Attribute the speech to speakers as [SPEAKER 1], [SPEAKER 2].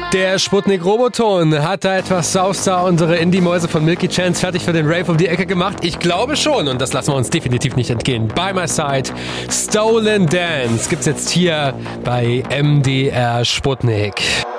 [SPEAKER 1] Der Sputnik Roboton hat da etwas sauster unsere Indie-Mäuse von Milky Chance fertig für den Rave um die Ecke gemacht. Ich glaube schon und das lassen wir uns definitiv nicht entgehen. By My Side, Stolen Dance gibt's jetzt hier bei MDR Sputnik.